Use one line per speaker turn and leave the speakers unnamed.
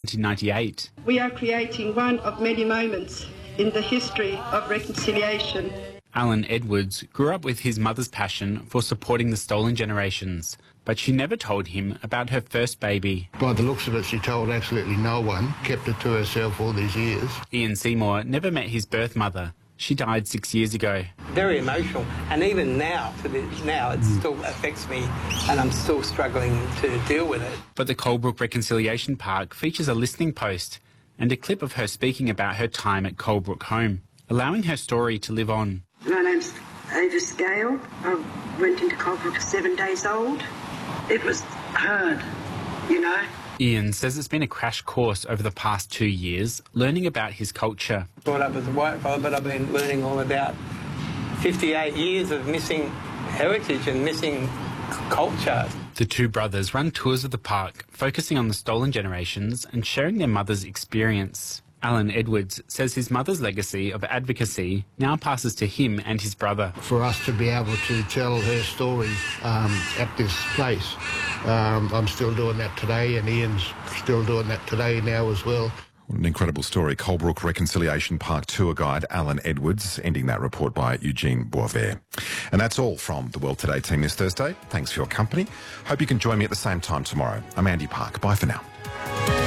1998.
We are creating one of many moments in the history of reconciliation.
Alan Edwards grew up with his mother's passion for supporting the stolen generations, but she never told him about her first baby.
By the looks of it, she told absolutely no one, kept it to herself all these years.
Ian Seymour never met his birth mother. She died 6 years ago.
Very emotional, and even now, it still affects me, and I'm still struggling to deal with it.
But the Colebrook Reconciliation Park features a listening post and a clip of her speaking about her time at Colebrook Home, allowing her story to live on.
My name's Ava Scale. I went into Colebrook at 7 days old. It was hard, you know.
Ian says it's been a crash course over the past 2 years, learning about his culture.
Brought up as a white fella, but I've been learning all about 58 years of missing heritage and missing culture.
The two brothers run tours of the park, focusing on the stolen generations and sharing their mother's experience. Alan Edwards says his mother's legacy of advocacy now passes to him and his brother.
For us to be able to tell her story at this place, I'm still doing that today, and Ian's still doing that today now as well.
What an incredible story. Colebrook Reconciliation Park tour guide Alan Edwards, ending that report by Eugene Boisvert. And that's all from the World Today team this Thursday. Thanks for your company. Hope you can join me at the same time tomorrow. I'm Andy Park. Bye for now.